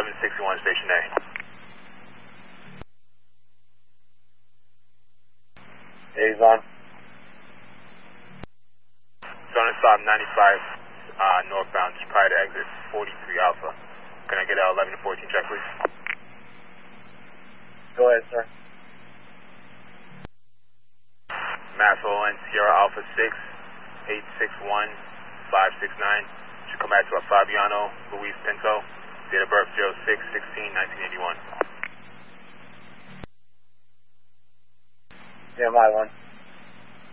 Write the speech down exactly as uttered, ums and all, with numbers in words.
eleven sixty-one, Station A. A's on. Zone and stop ninety-five uh, northbound, just prior to exit forty-three Alpha. Can I get a eleven to fourteen check, please? Go ahead, sir. Mass O N Sierra Alpha six, eight six one, five six nine. Should come back to a Fabiano Luis Pinto. Date of birth zero six sixteen nineteen eighty-one. Yeah, my one.